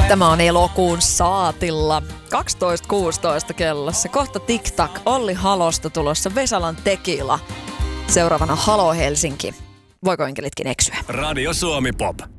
Tämä on elokuun saatilla. 12.16 kellossa. Kohta TikTok. Olli Halosta tulossa. Vesalan Tekila. Seuraavana Halo Helsinki. Voiko enkelitkin eksyä? Radio Suomi Pop.